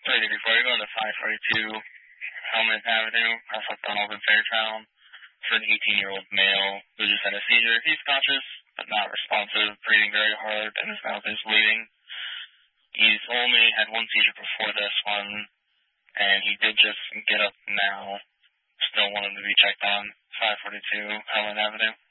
334, you're going to 542 Helmet Avenue, Cross Donald in Fairtown, for an 18-year-old male who just had a seizure. He's conscious, but not responsive, breathing very hard, and his mouth is bleeding. He's only had one seizure before this one, and he did just get up now. Still want him to be checked on. 542 Helmet Avenue.